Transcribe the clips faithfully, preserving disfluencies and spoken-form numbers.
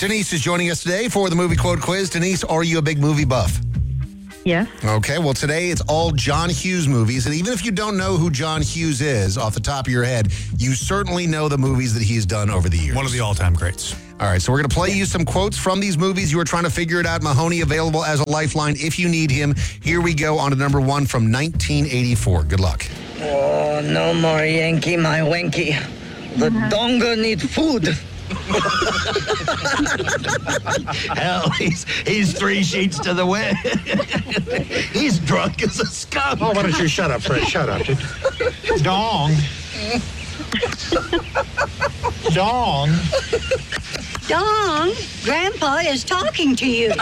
Denise is joining us today for the movie quote quiz. Denise, are you a big movie buff? Yes. Okay, well, today it's all John Hughes movies. And even if you don't know who John Hughes is off the top of your head, you certainly know the movies that he's done over the years. One of the all-time greats. All right, so we're going to play you some quotes from these movies. You were trying to figure it out. Mahoney available as a lifeline if you need him. Here we go on to number one from nineteen eighty-four. Good luck. Oh, no more Yankee, my wanky. The donga need food. Hell, he's, he's three sheets to the wind. He's drunk as a skunk. Oh, why don't you shut up, Fred? Shut up. Dong. Dong. Dong, Grandpa is talking to you.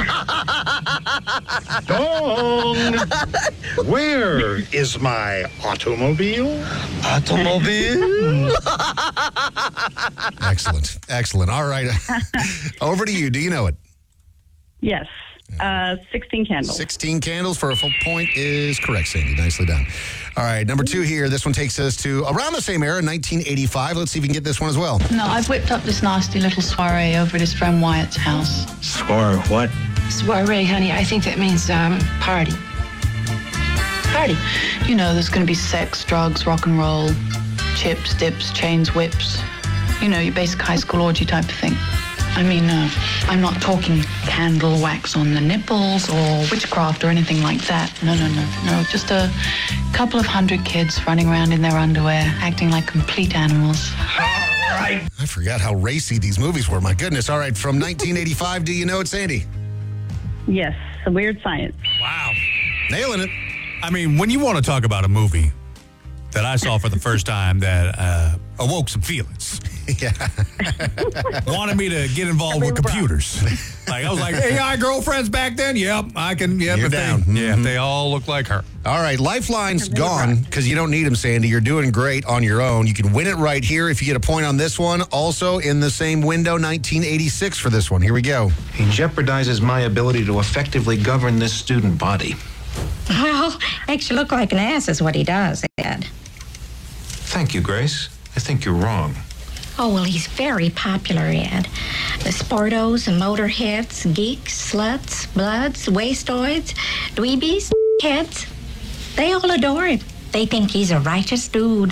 Dong. Where is my automobile? Automobile? Excellent. Excellent. All right. Over to you. Do you know it? Yes. Uh, sixteen Candles. sixteen Candles for a full point is correct, Sandy. Nicely done. All right, number two here. This one takes us to around the same era, nineteen eighty-five. Let's see if we can get this one as well. No, I've whipped up this nasty little soiree over at his friend Wyatt's house. Swore what? Soiree, honey, I think that means um, party. Party. You know, there's going to be sex, drugs, rock and roll, chips, dips, chains, whips. You know, your basic high school orgy type of thing. I mean, uh, I'm not talking candle wax on the nipples or witchcraft or anything like that. No, no, no, no. Just a couple of hundred kids running around in their underwear, acting like complete animals. I forgot how racy these movies were. My goodness. All right, from nineteen eighty-five, do you know it, Sandy? Yes. The Weird Science. Wow. Nailing it. I mean, when you want to talk about a movie that I saw for the first time that uh, awoke some feelings. Yeah. Wanted me to get involved with computers. Like, I was like, A I girlfriends back then? Yep, I can. Yep, You're if down. They, Yeah, Mhm. if they all look like her. All right, Lifeline's gone because you don't need them, Sandy. You're doing great on your own. You can win it right here if you get a point on this one. Also in the same window, nineteen eighty-six for this one. Here we go. He jeopardizes my ability to effectively govern this student body. Well, makes you look like an ass is what he does, Ed. Thank you, Grace. I think you're wrong. Oh, well, he's very popular, Ed. The sportos and motorheads, geeks, sluts, bloods, wastoids, dweebies, heads, they all adore him. They think he's a righteous dude.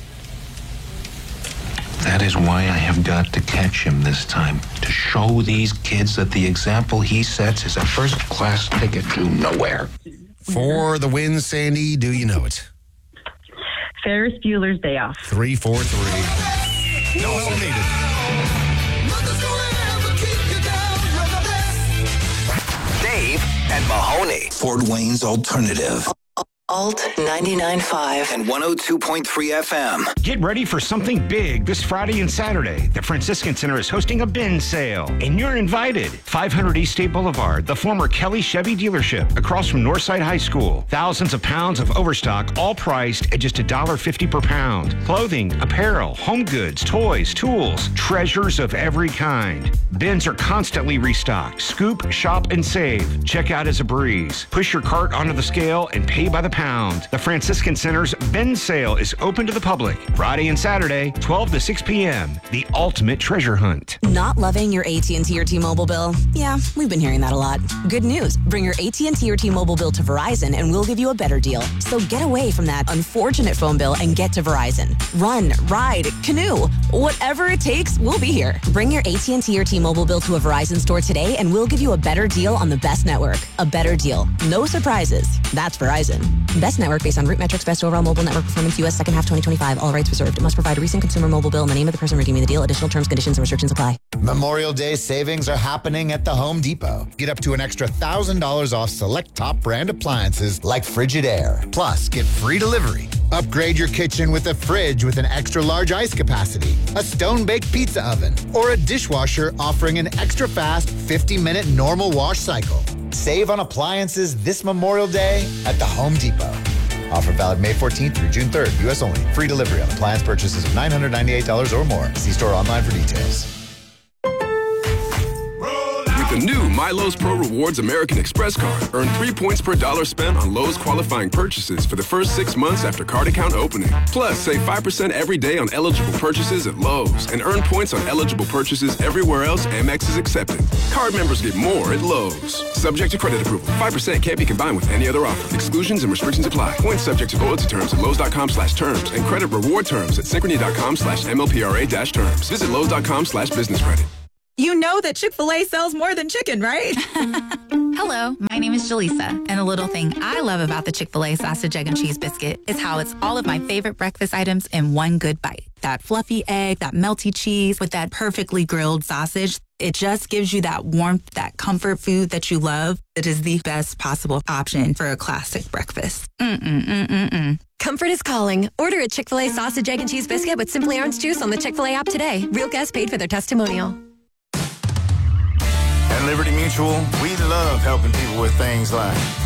That is why I have got to catch him this time. To show these kids that the example he sets is a first-class ticket to nowhere. For the win, Sandy, do you know it? Ferris Bueller's Day Off. Three, four, three. No help needed. Dave and Mahoney. Fort Wayne's Alternative. Alt ninety-nine point five and one oh two point three F M. Get ready for something big this Friday and Saturday. The Franciscan Center is hosting a bin sale, and you're invited. five hundred East State Boulevard, the former Kelly Chevy dealership, across from Northside High School. Thousands of pounds of overstock, all priced at just one dollar fifty per pound. Clothing, apparel, home goods, toys, tools, treasures of every kind. Bins are constantly restocked. Scoop, shop, and save. Check out as a breeze. Push your cart onto the scale and pay by the pound. The Franciscan Center's bin sale is open to the public Friday and Saturday, twelve to six p.m. The ultimate treasure hunt. Not loving your A T and T or T-Mobile bill? Yeah, we've been hearing that a lot. Good news. Bring your A T and T or T-Mobile bill to Verizon and we'll give you a better deal. So get away from that unfortunate phone bill and get to Verizon. Run, ride, canoe. Whatever it takes, we'll be here. Bring your A T and T or T-Mobile bill to a Verizon store today and we'll give you a better deal on the best network. A better deal. No surprises. That's Verizon. Best network based on root metrics, best overall mobile network performance, U S second half twenty twenty-five. All rights reserved. It must provide a recent consumer mobile bill and the name of the person redeeming the deal. Additional terms, conditions, and restrictions apply. Memorial Day savings are happening at the Home Depot. Get up to an extra one thousand dollars off select top brand appliances like Frigidaire. Plus, get free delivery. Upgrade your kitchen with a fridge with an extra large ice capacity, a stone-baked pizza oven, or a dishwasher offering an extra fast fifty minute normal wash cycle. Save on appliances this Memorial Day at the Home Depot. Offer valid May fourteenth through June third. U S only. Free delivery on appliance purchases of nine hundred ninety-eight dollars or more. See store online for details. With The new Milo's Pro Rewards American Express card. Earn three points per dollar spent on Lowe's qualifying purchases for the first six months after card account opening. Plus, save five percent every day on eligible purchases at Lowe's and earn points on eligible purchases everywhere else Amex is accepted. Card members get more at Lowe's. Subject to credit approval. five percent can't be combined with any other offer. Exclusions and restrictions apply. Points subject to loyalty terms at Lowe's.com slash terms and credit reward terms at Synchrony.com slash MLPRA dash terms. Visit Lowe's.com slash business credit. You know that Chick-fil-A sells more than chicken, right? Hello, my name is Jaleesa, and a little thing I love about the Chick-fil-A sausage, egg, and cheese biscuit is how it's all of my favorite breakfast items in one good bite. That fluffy egg, that melty cheese with that perfectly grilled sausage. It just gives you that warmth, that comfort food that you love. It is the best possible option for a classic breakfast. Mm-mm-mm-mm-mm. Comfort is calling. Order a Chick-fil-A sausage, egg, and cheese biscuit with Simply Orange Juice on the Chick-fil-A app today. Real guests paid for their testimonial. At Liberty Mutual, we love helping people with things like